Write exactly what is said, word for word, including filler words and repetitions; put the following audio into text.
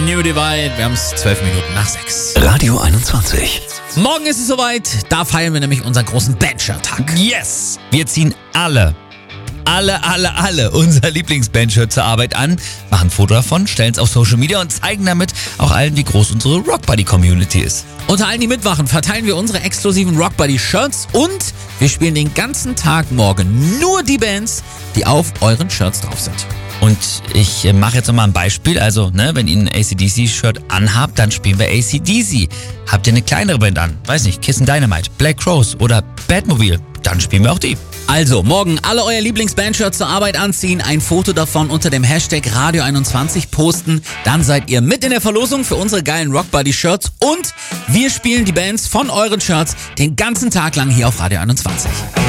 New Divide. Wir haben es zwölf Minuten nach sechs. Radio einundzwanzig. Morgen ist es soweit. Da feiern wir nämlich unseren großen Bandshirt-Tag. Yes! Wir ziehen alle, alle, alle, alle unser Lieblingsbandshirt zur Arbeit an, machen ein Foto davon, stellen es auf Social Media und zeigen damit auch allen, wie groß unsere Rockbuddy-Community ist. Unter allen, die mitmachen, verteilen wir unsere exklusiven Rockbuddy-Shirts und wir spielen den ganzen Tag morgen nur die Bands, die auf euren Shirts drauf sind. Und ich äh, mache jetzt nochmal ein Beispiel. Also, ne, wenn ihr ein A C D C-Shirt anhabt, dann spielen wir A C D C. Habt ihr eine kleinere Band an, weiß nicht, Kiss and Dynamite, Black Crowes oder Batmobile, dann spielen wir auch die. Also, morgen alle euer Lieblingsbandshirts zur Arbeit anziehen, ein Foto davon unter dem Hashtag Radio einundzwanzig posten, dann seid ihr mit in der Verlosung für unsere geilen Rockbuddy-Shirts und wir spielen die Bands von euren Shirts den ganzen Tag lang hier auf Radio einundzwanzig.